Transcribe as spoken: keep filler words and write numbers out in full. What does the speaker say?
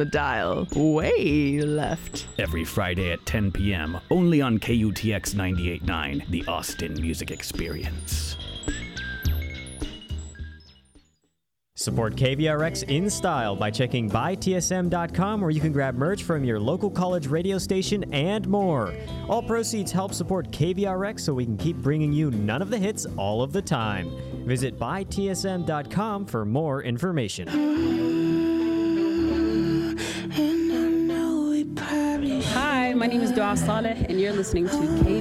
the dial way left. Every Friday at ten p.m., only on K U T X ninety-eight point nine, the Austin Music Experience. Support K V R X in style by checking buy T S M dot com, where you can grab merch from your local college radio station and more. All proceeds help support K V R X so we can keep bringing you none of the hits all of the time. Visit buy T S M dot com for more information. Hi, my name is Dua Saleh, and you're listening to K V R X.